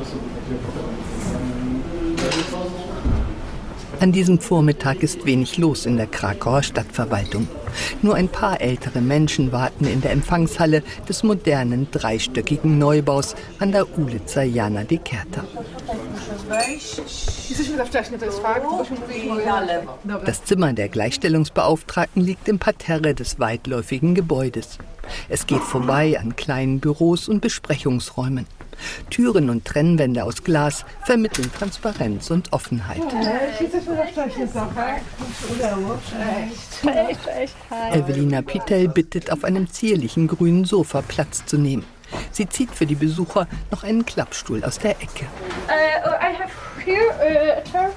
An diesem Vormittag ist wenig los in der Krakauer Stadtverwaltung. Nur ein paar ältere Menschen warten in der Empfangshalle des modernen dreistöckigen Neubaus an der Ulica Jana de Kerta. Das Zimmer der Gleichstellungsbeauftragten liegt im Parterre des weitläufigen Gebäudes. Es geht vorbei an kleinen Büros und Besprechungsräumen. Türen und Trennwände aus Glas vermitteln Transparenz und Offenheit. Ewelina Pitel bittet, auf einem zierlichen grünen Sofa Platz zu nehmen. Sie zieht für die Besucher noch einen Klappstuhl aus der Ecke. I have here a chair.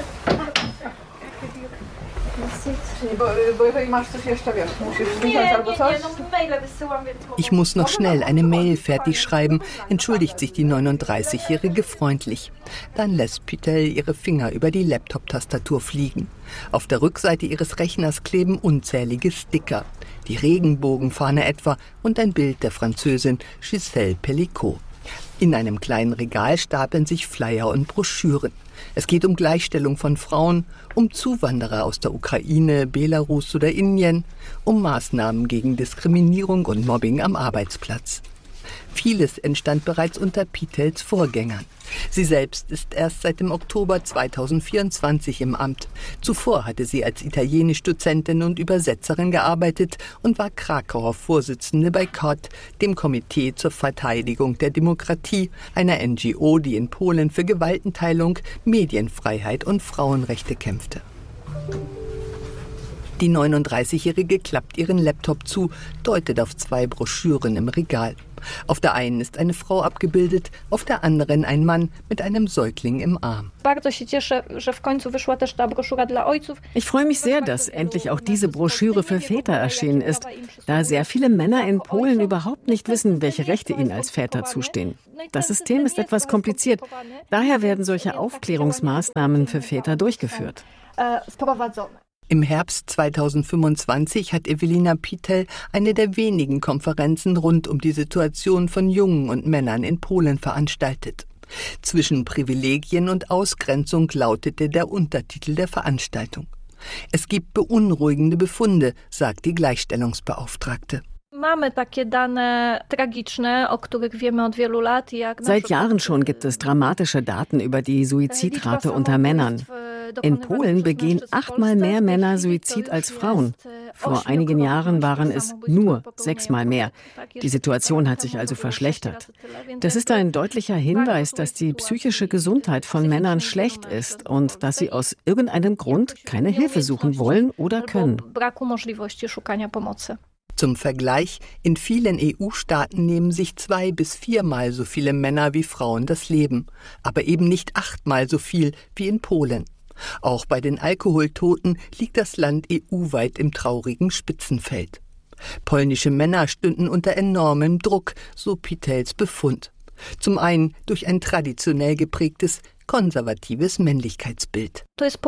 Ich muss noch schnell eine Mail fertig schreiben, entschuldigt sich die 39-Jährige freundlich. Dann lässt Pitel ihre Finger über die Laptop-Tastatur fliegen. Auf der Rückseite ihres Rechners kleben unzählige Sticker. Die Regenbogenfahne etwa und ein Bild der Französin Gisèle Pellicot. In einem kleinen Regal stapeln sich Flyer und Broschüren. Es geht um Gleichstellung von Frauen, um Zuwanderer aus der Ukraine, Belarus oder Indien, um Maßnahmen gegen Diskriminierung und Mobbing am Arbeitsplatz. Vieles entstand bereits unter Pitels Vorgängern. Sie selbst ist erst seit dem Oktober 2024 im Amt. Zuvor hatte sie als Italienisch-Dozentin und Übersetzerin gearbeitet und war Krakauer Vorsitzende bei KOT, dem Komitee zur Verteidigung der Demokratie, einer NGO, die in Polen für Gewaltenteilung, Medienfreiheit und Frauenrechte kämpfte. Die 39-Jährige klappt ihren Laptop zu, deutet auf 2 Broschüren im Regal. Auf der einen ist eine Frau abgebildet, auf der anderen ein Mann mit einem Säugling im Arm. Ich freue mich sehr, dass endlich auch diese Broschüre für Väter erschienen ist, da sehr viele Männer in Polen überhaupt nicht wissen, welche Rechte ihnen als Väter zustehen. Das System ist etwas kompliziert. Daher werden solche Aufklärungsmaßnahmen für Väter durchgeführt. Im Herbst 2025 hat Ewelina Pitel eine der wenigen Konferenzen rund um die Situation von Jungen und Männern in Polen veranstaltet. Zwischen Privilegien und Ausgrenzung lautete der Untertitel der Veranstaltung. Es gibt beunruhigende Befunde, sagt die Gleichstellungsbeauftragte. Seit Jahren schon gibt es dramatische Daten über die Suizidrate unter Männern. In Polen begehen 8-mal mehr Männer Suizid als Frauen. Vor einigen Jahren waren es nur 6-mal mehr. Die Situation hat sich also verschlechtert. Das ist ein deutlicher Hinweis, dass die psychische Gesundheit von Männern schlecht ist und dass sie aus irgendeinem Grund keine Hilfe suchen wollen oder können. Zum Vergleich, in vielen EU-Staaten nehmen sich 2- bis 4-mal so viele Männer wie Frauen das Leben, aber eben nicht 8-mal so viel wie in Polen. Auch bei den Alkoholtoten liegt das Land EU-weit im traurigen Spitzenfeld. Polnische Männer stünden unter enormem Druck, so Pitels Befund. Zum einen durch ein traditionell geprägtes, konservatives Männlichkeitsbild.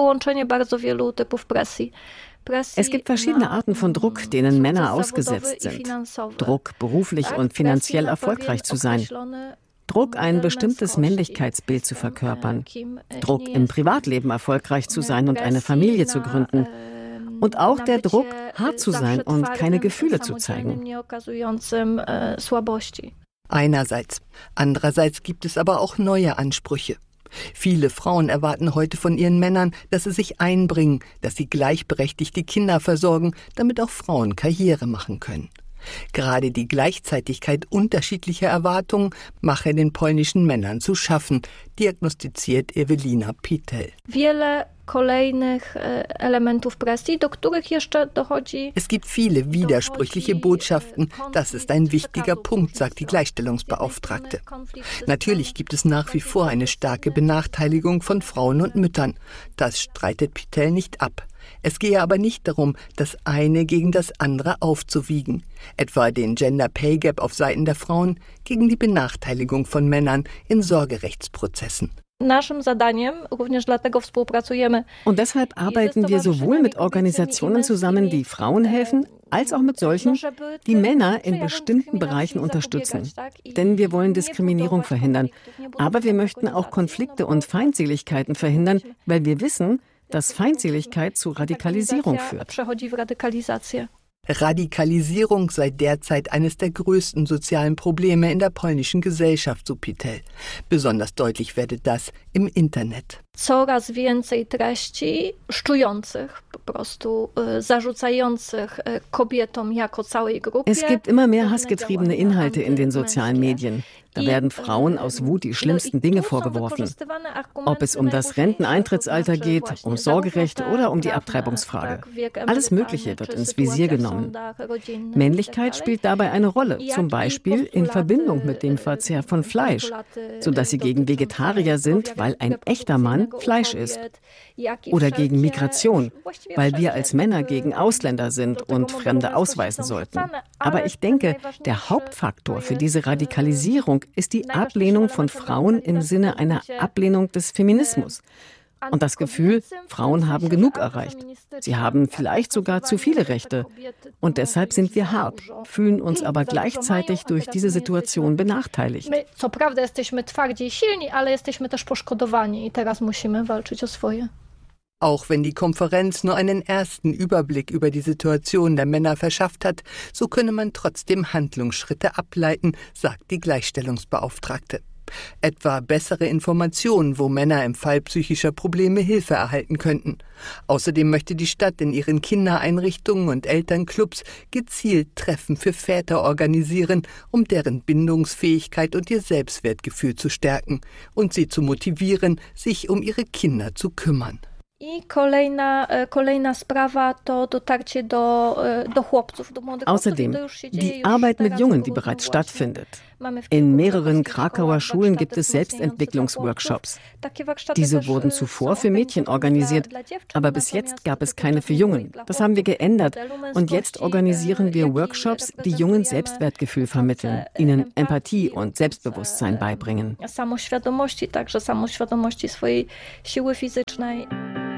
Es gibt verschiedene Arten von Druck, denen Männer ausgesetzt sind. Druck, beruflich und finanziell erfolgreich zu sein. Druck, ein bestimmtes Männlichkeitsbild zu verkörpern. Druck, im Privatleben erfolgreich zu sein und eine Familie zu gründen. Und auch der Druck, hart zu sein und keine Gefühle zu zeigen. Einerseits. Andererseits gibt es aber auch neue Ansprüche. Viele Frauen erwarten heute von ihren Männern, dass sie sich einbringen, dass sie gleichberechtigt die Kinder versorgen, damit auch Frauen Karriere machen können. Gerade die Gleichzeitigkeit unterschiedlicher Erwartungen mache den polnischen Männern zu schaffen, diagnostiziert Ewelina Pitel. Es gibt viele widersprüchliche Botschaften. Das ist ein wichtiger Punkt, sagt die Gleichstellungsbeauftragte. Natürlich gibt es nach wie vor eine starke Benachteiligung von Frauen und Müttern. Das streitet Pitel nicht ab. Es gehe aber nicht darum, das eine gegen das andere aufzuwiegen, etwa den Gender Pay Gap auf Seiten der Frauen gegen die Benachteiligung von Männern in Sorgerechtsprozessen. Und deshalb arbeiten wir sowohl mit Organisationen zusammen, die Frauen helfen, als auch mit solchen, die Männer in bestimmten Bereichen unterstützen. Denn wir wollen Diskriminierung verhindern. Aber wir möchten auch Konflikte und Feindseligkeiten verhindern, weil wir wissen, dass Feindseligkeit zu Radikalisierung führt. Radikalisierung sei derzeit eines der größten sozialen Probleme in der polnischen Gesellschaft, so Pytel. Besonders deutlich werde das im Internet. Coraz więcej treści szczujących, po prostu zarzucających kobietom jako całej Grupie. Es gibt immer mehr hassgetriebene Inhalte in den sozialen Medien. Da werden Frauen aus Wut die schlimmsten Dinge vorgeworfen. Ob es um das Renteneintrittsalter geht, um Sorgerecht oder um die Abtreibungsfrage. Alles Mögliche wird ins Visier genommen. Männlichkeit spielt dabei eine Rolle, zum Beispiel in Verbindung mit dem Verzehr von Fleisch, sodass sie gegen Vegetarier sind, weil ein echter Mann Fleisch isst. Oder gegen Migration, weil wir als Männer gegen Ausländer sind und Fremde ausweisen sollten. Aber ich denke, der Hauptfaktor für diese Radikalisierung ist die Ablehnung von Frauen im Sinne einer Ablehnung des Feminismus. Und das Gefühl, Frauen haben genug erreicht. Sie haben vielleicht sogar zu viele Rechte. Und deshalb sind wir hart, fühlen uns aber gleichzeitig durch diese Situation benachteiligt. Co prawda jesteśmy twardzi i silni, ale jesteśmy też poszkodowani i teraz musimy walczyć o swoje. Auch wenn die Konferenz nur einen ersten Überblick über die Situation der Männer verschafft hat, so könne man trotzdem Handlungsschritte ableiten, sagt die Gleichstellungsbeauftragte. Etwa bessere Informationen, wo Männer im Fall psychischer Probleme Hilfe erhalten könnten. Außerdem möchte die Stadt in ihren Kindereinrichtungen und Elternclubs gezielt Treffen für Väter organisieren, um deren Bindungsfähigkeit und ihr Selbstwertgefühl zu stärken und sie zu motivieren, sich um ihre Kinder zu kümmern. Außerdem die Arbeit mit Jungen, die bereits stattfindet. In mehreren Krakauer Schulen gibt es Selbstentwicklungsworkshops. Diese wurden zuvor für Mädchen organisiert, aber bis jetzt gab es keine für Jungen. Das haben wir geändert und jetzt organisieren wir Workshops, die Jungen Selbstwertgefühl vermitteln, ihnen Empathie und Selbstbewusstsein beibringen. Samoświadomości, także samoświadomości swojej siły fizycznej.